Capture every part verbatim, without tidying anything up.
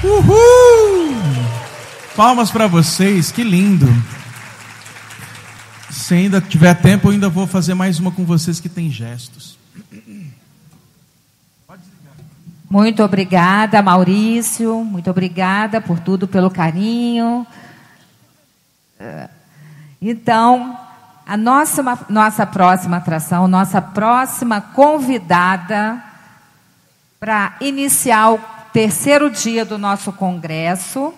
Uhul! Palmas para vocês, que lindo. Se ainda tiver tempo, eu ainda vou fazer mais uma com vocês que tem gestos. Muito obrigada, Maurício. Muito obrigada por tudo, pelo carinho. Então, a nossa, nossa próxima atração, nossa próxima convidada para iniciar o terceiro dia do nosso congresso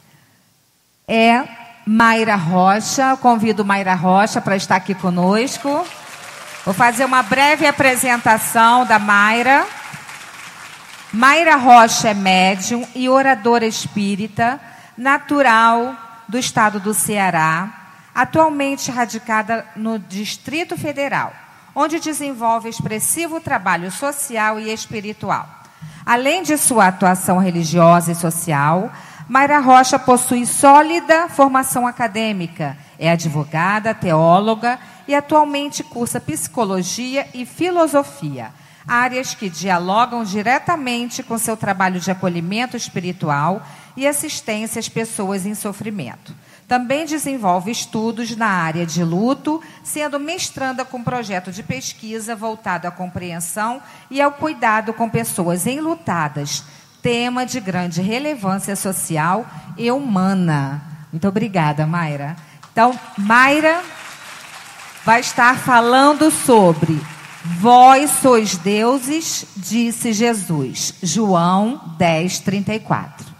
é Mayra Rocha. Eu convido Mayra Rocha para estar aqui conosco. Vou fazer uma breve apresentação da Mayra. Mayra Rocha é médium e oradora espírita, natural do estado do Ceará, atualmente radicada no Distrito Federal, onde desenvolve expressivo trabalho social e espiritual. Além de sua atuação religiosa e social, Mayra Rocha possui sólida formação acadêmica, é advogada, teóloga e atualmente cursa psicologia e filosofia, áreas que dialogam diretamente com seu trabalho de acolhimento espiritual e assistência às pessoas em sofrimento. Também desenvolve estudos na área de luto, sendo mestranda com projeto de pesquisa voltado à compreensão e ao cuidado com pessoas enlutadas, tema de grande relevância social e humana. Muito obrigada, Mayra. Então, Mayra vai estar falando sobre Vós sois deuses, disse Jesus. João dez, trinta e quatro.